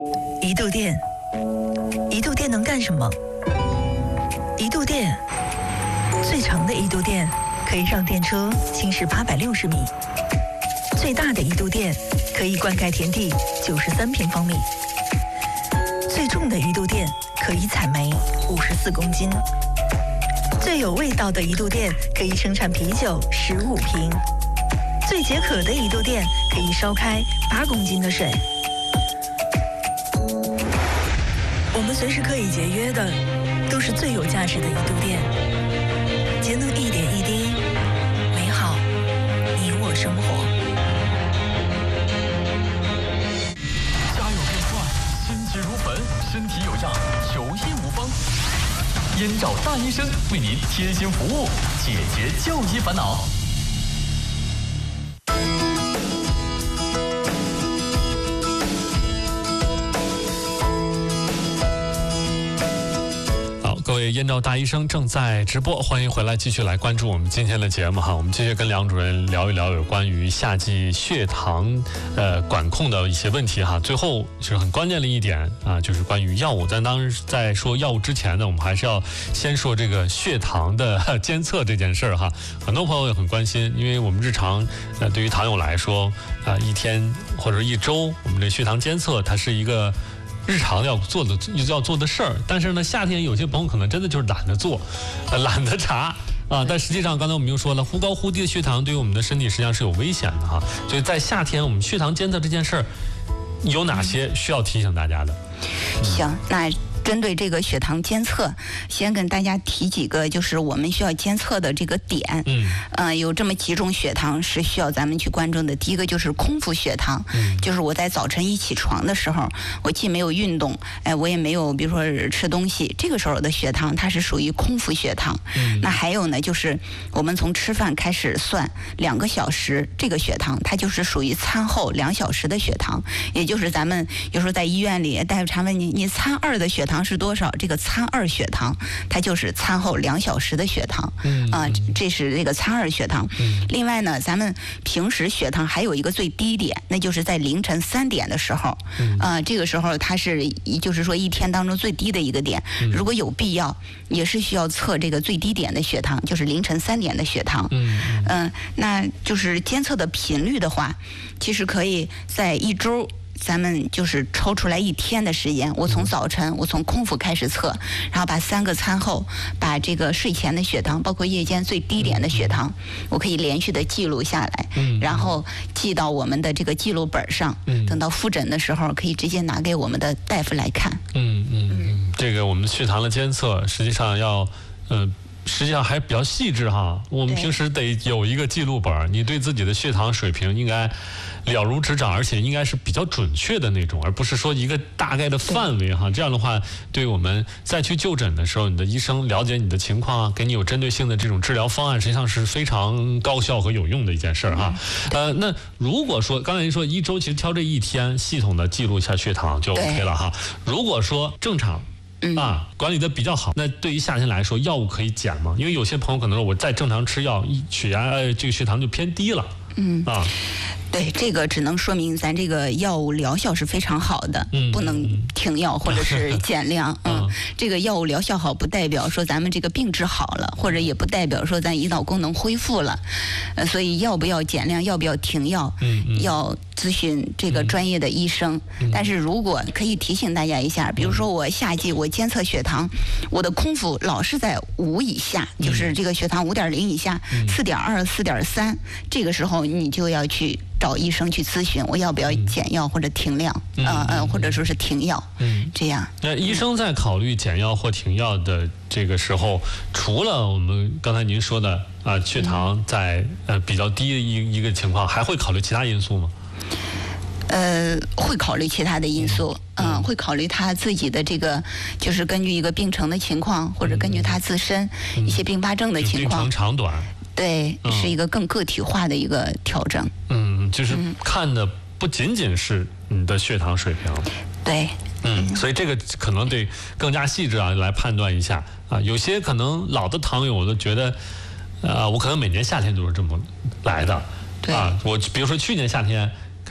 一度电，一度电能干什么？一度电，最长的一度电可以让电车行驶860米，最大的一度电可以灌溉田地93平方米，最重的一度电可以采煤54公斤，最有味道的一度电可以生产啤酒15瓶，最解渴的一度电可以烧开8公斤的水。我们随时可以节约的，都是最有价值的一度电。节能一点一滴，美好你我生活。 家有变帅，心急如焚，身体有恙，求医无方。燕赵大医生为您贴心服务，解决就医烦恼。各位燕赵大医生正在直播，欢迎回来继续来关注我们今天的节目哈。我们继续跟梁主任聊一聊有关于夏季血糖管控的一些问题哈。最后是很关键的一点啊，就是关于药物。但当时在说药物之前呢，我们还是要先说这个血糖的监测这件事儿哈。很多朋友也很关心，因为我们日常对于糖友来说一天或者一周，我们这血糖监测它是一个日常要做的事儿，但是呢，夏天有些朋友可能真的就是懒得做，懒得查啊。但实际上，刚才我们又说了，忽高忽低的血糖对于我们的身体实际上是有危险的哈。所以在夏天，我们血糖监测这件事儿有哪些需要提醒大家的？ 行，那针对这个血糖监测，先跟大家提几个就是我们需要监测的这个点。有这么几种血糖是需要咱们去关注的。第一个就是空腹血糖，就是我在早晨一起床的时候，我既没有运动，我也没有比如说吃东西，这个时候的血糖它是属于空腹血糖。那还有呢，就是我们从吃饭开始算2个小时，这个血糖它就是属于餐后2小时的血糖，也就是咱们有时候在医院里，大夫常问你餐2的血糖是多少？这个餐2血糖，它就是餐后2小时的血糖。这是这个餐2血糖。另外呢，咱们平时血糖还有一个最低点，那就是在凌晨3点的时候。这个时候它是就是说一天当中最低的一个点。如果有必要，也是需要测这个最低点的血糖，就是凌晨3点的血糖。那就是监测的频率的话，其实可以在1周。咱们就是抽出来1天的时间，我从早晨，我从空腹开始测，然后把3个餐后，把这个睡前的血糖，包括夜间最低点的血糖，我可以连续的记录下来，然后记到我们的这个记录本上，等到复诊的时候，可以直接拿给我们的大夫来看。 这个我们血糖的监测，实际上要实际上还比较细致哈。我们平时得有一个记录本，你对自己的血糖水平应该了如指掌，而且应该是比较准确的那种，而不是说一个大概的范围哈。这样的话，对我们再去就诊的时候，你的医生了解你的情况啊，给你有针对性的这种治疗方案，实际上是非常高效和有用的一件事儿哈。那如果说刚才您说1周，其实挑这1天系统的记录一下血糖就 OK 了哈。如果说正常。管理的比较好。那对于夏天来说，药物可以减吗？因为有些朋友可能说我再正常吃药，血压这个血糖就偏低了。 对，这个只能说明咱这个药物疗效是非常好的，不能停药或者是减量。这个药物疗效好，不代表说咱们这个病治好了，或者也不代表说咱胰岛功能恢复了。所以要不要减量，要不要停药，要咨询这个专业的医生。但是如果可以提醒大家一下，比如说我夏季我监测血糖，我的空腹老是在5以下，就是这个血糖5.0以下，4.2、4.3，这个时候你就要去找医生去咨询，我要不要减药或者停量，或者说是停药，这样。 那医生在考虑减药或停药的这个时候，除了我们刚才您说的血糖在比较低的一个情况，还会考虑其他因素吗？ 会考虑其他的因素，会考虑他自己的这个，就是根据一个病程的情况，或者根据他自身一些并发症的情况， 病程长短， 对，是一个更个体化的一个调整。 就是看的不仅仅是你的血糖水平， 对， 所以这个可能得更加细致来判断一下有些可能老的糖友我都觉得，我可能每年夏天都是这么来的， 对我比如说去年夏天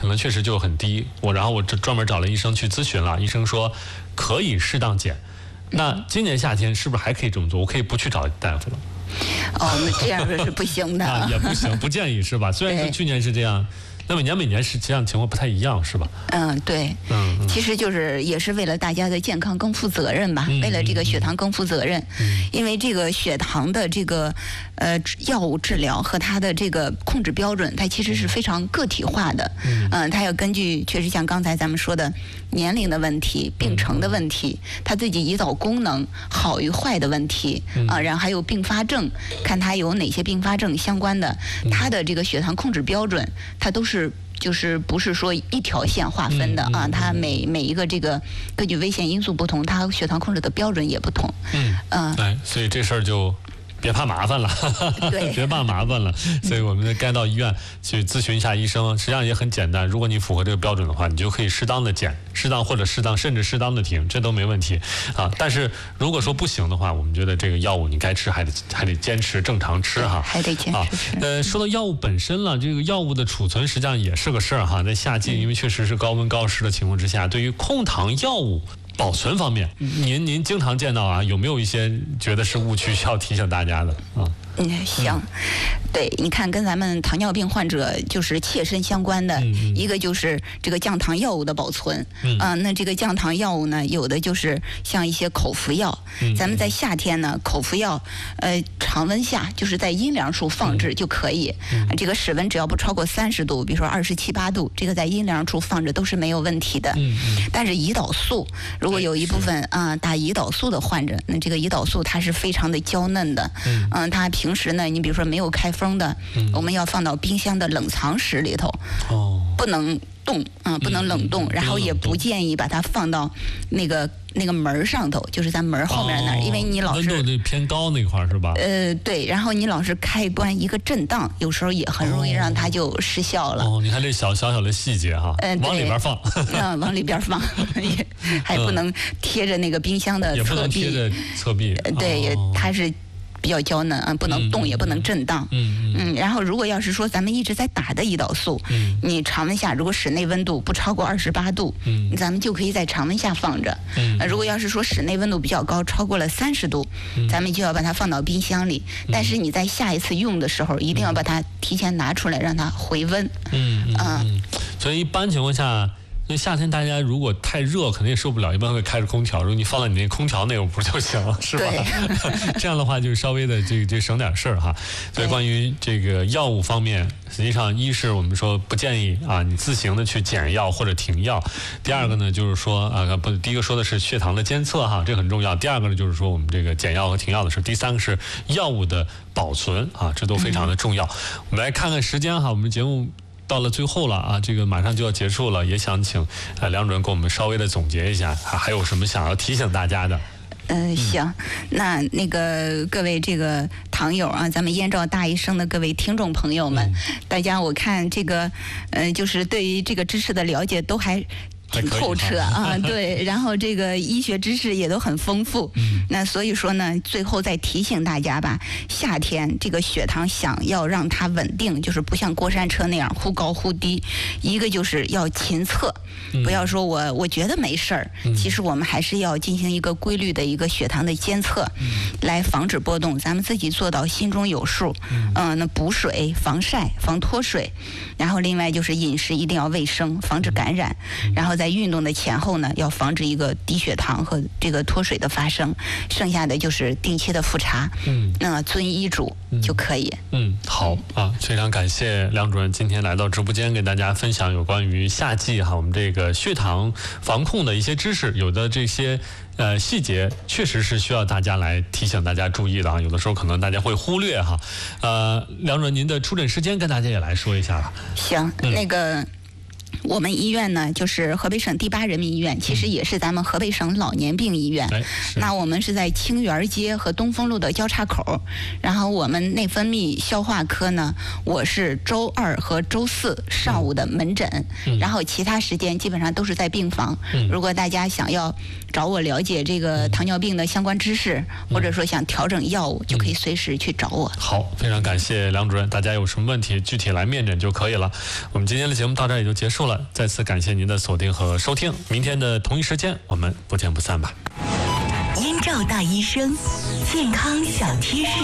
可能确实就很低。然后我专门找了医生去咨询了，医生说可以适当减。那今年夏天是不是还可以这么做？我可以不去找大夫了？ 那这样是不行的也不行，不建议是吧？虽然说去年是这样。那每年实际上情况不太一样，是吧？ 对，其实就是也是为了大家的健康更负责任吧，为了这个血糖更负责任，因为这个血糖的这个药物治疗和它的这个控制标准，它其实是非常个体化的，它要根据确实像刚才咱们说的年龄的问题、病程的问题、它自己胰岛功能好与坏的问题然后还有并发症，看它有哪些并发症相关的，它的这个血糖控制标准，它都是。就是不是说一条线划分的它每一个这个根据危险因素不同，它血糖控制的标准也不同。 所以这事儿就别怕麻烦了， 对， 别怕麻烦了。所以我们该到医院去咨询一下医生，实际上也很简单。如果你符合这个标准的话，你就可以适当的减，适当甚至适当的停，这都没问题啊。但是如果说不行的话，我们觉得这个药物你该吃还得坚持正常吃哈， 还得坚持吃。 说到药物本身了，这个药物的储存实际上也是个事儿哈。在夏季，因为确实是高温高湿的情况之下，对于控糖药物保存方面，您经常见到啊，有没有一些觉得是误区需要提醒大家的啊？ 行，对，你看跟咱们糖尿病患者就是切身相关的，一个就是这个降糖药物的保存，那这个降糖药物呢，有的就是像一些口服药，咱们在夏天呢，口服药，常温下就是在阴凉处放置就可以，这个室温只要不超过30度，比如说27、8度，这个在阴凉处放着都是没有问题的。但是胰岛素，如果有一部分打胰岛素的患者，那这个胰岛素它是非常的娇嫩的，它平时呢，你比如说没有开封的，我们要放到冰箱的冷藏室里头，不能冻，不能冷冻，然后也不建议把它放到那个门上头，就是在门后面那儿，因为你老是温度偏高那块儿是吧？ 对，然后你老是开关一个震荡，有时候也很容易让它就失效了。 你看这小的细节哈，往里边放， 往里边放，还不能贴着那个冰箱的侧壁， 也不能贴着侧壁， 对，它是比较娇嫩不能动也不能震荡。然后如果要是说咱们一直在打的胰岛素，你常温下如果室内温度不超过28度，咱们就可以在常温下放着。如果要是说室内温度比较高，超过了30度，咱们就要把它放到冰箱里。但是你在下一次用的时候，一定要把它提前拿出来，让它回温。 所以一般情况下，因为夏天大家如果太热，肯定也受不了，一般会开着空调。如果你放到你那空调内部就行了，是吧？这样的话就稍微的这省点事儿哈。所以关于这个药物方面，实际上一是我们说不建议你自行的去减药或者停药。第二个呢，就是说第一个说的是血糖的监测哈，这很重要。第二个呢，就是说我们这个减药和停药的事。第三个是药物的保存这都非常的重要。我们来看看时间哈，我们节目到了最后了这个马上就要结束了，也想请梁主任给我们稍微的总结一下，还有什么想要提醒大家的？ 行，那个各位这个糖友咱们燕赵大医生的各位听众朋友们，大家我看这个就是对于这个知识的了解都还挺透彻对，然后这个医学知识也都很丰富。那所以说呢，最后再提醒大家吧，夏天这个血糖想要让它稳定，就是不像过山车那样忽高忽低，一个就是要勤测，不要说我觉得没事儿，其实我们还是要进行一个规律的一个血糖的监测，来防止波动，咱们自己做到心中有数。那补水、防晒、防脱水，然后另外就是饮食一定要卫生，防止感染，然后在运动的前后呢，要防止一个低血糖和这个脱水的发生，剩下的就是定期的复查，遵医嘱就可以。 好非常感谢梁主任今天来到直播间，给大家分享有关于夏季我们这个血糖防控的一些知识，有的这些细节确实是需要大家来提醒大家注意的有的时候可能大家会忽略梁主任您的出诊时间跟大家也来说一下吧。 行，那个我们医院呢，就是河北省第8人民医院，其实也是咱们河北省老年病医院。那我们是在清源街和东风路的交叉口。然后我们内分泌消化科呢，我是周2和周4上午的门诊，然后其他时间基本上都是在病房。如果大家想要找我了解这个糖尿病的相关知识，或者说想调整药物，就可以随时去找我。 好，非常感谢梁主任，大家有什么问题具体来面诊就可以了。我们今天的节目到这儿也就结束了。 了，再次感谢您的锁定和收听，明天的同一时间我们不见不散吧。 燕赵大医生，健康小贴士。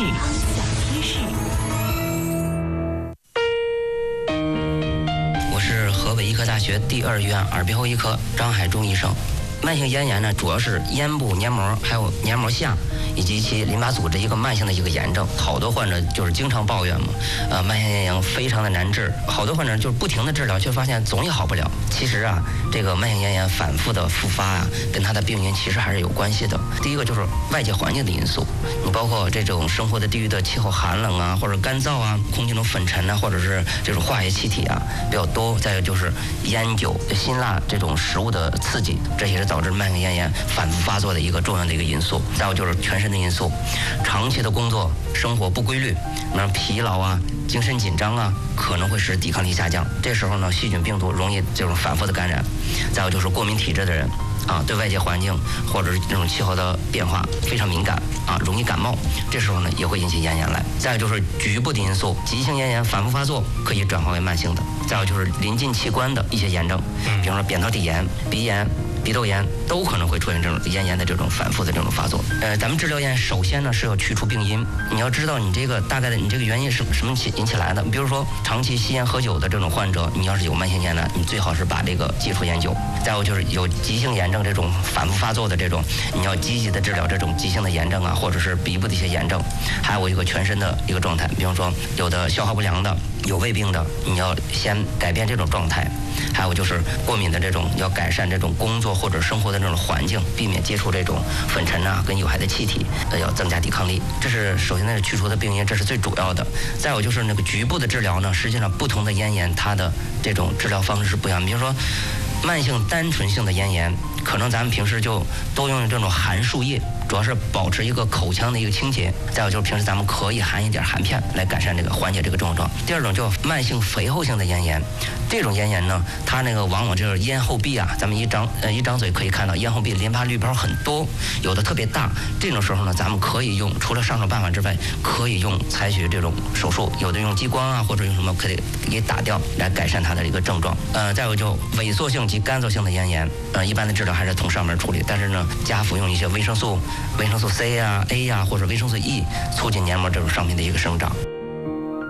我是河北医科大学第2医院耳鼻喉医科张海忠医生。慢性咽炎呢，主要是咽部黏膜还有黏膜下以及其淋巴组织一个慢性的一个炎症。好多患者就是经常抱怨嘛，慢性咽炎非常的难治，好多患者就是不停的治疗，却发现总也好不了。其实啊，这个慢性咽炎反复的复发啊，跟它的病因其实还是有关系的。第一个就是外界环境的因素，你包括这种生活的地域的气候寒冷啊，或者干燥啊，空气中粉尘啊，或者是这种化学气体啊比较多。再有就是烟酒、辛辣这种食物的刺激，这也是导致慢性咽炎反复发作的一个重要的一个因素。再有就是全身的因素，长期的工作生活不规律，疲劳啊、精神紧张啊，可能会使抵抗力下降。这时候呢，细菌病毒容易这种反复的感染。再有就是过敏体质的人啊，对外界环境或者是这种气候的变化非常敏感啊，容易感冒，这时候呢也会引起咽炎来。再有就是局部的因素，急性咽炎反复发作可以转化为慢性的。再有就是临近器官的一些炎症，比方说扁桃体炎、鼻炎、鼻窦炎都可能会出现这种咽炎的这种反复的这种发作。咱们治疗咽首先呢是要去除病因，你要知道你这个大概的你这个原因是什么引起来的。比如说长期吸烟喝酒的这种患者，你要是有慢性咽炎，你最好是把这个戒除烟酒。再有就是有急性炎症这种反复发作的这种，你要积极的治疗这种急性的炎症啊，或者是鼻部的一些炎症。还有一个全身的一个状态，比方说有的消化不良的、有胃病的，你要先改变这种状态。还有就是过敏的这种，要改善这种工作或者生活的这种环境，避免接触这种粉尘啊跟有害的气体，要增加抵抗力。这是首先呢是去除的病因，这是最主要的。再有就是那个局部的治疗呢，实际上不同的咽炎它的这种治疗方式是不一样。比如说慢性单纯性的咽炎，可能咱们平时就多用这种含漱液，主要是保持一个口腔的一个清洁。再有就是平时咱们可以含一点含片来改善这个缓解这个症状。第二种叫慢性肥厚性的咽炎，这种咽炎呢，它那个往往就是咽后壁啊，咱们一张嘴可以看到咽后壁淋巴滤泡很多，有的特别大。这种时候呢，咱们可以用除了上手办法之外，可以用采取这种手术，有的用激光啊，或者用什么可以给打掉来改善它的一个症状。再有就萎缩性及干燥性的咽炎，一般的治疗还是从上门处理，但是呢，加服用一些维生素 C 啊、A 啊或者维生素 E， 促进黏膜这种上面的一个生长。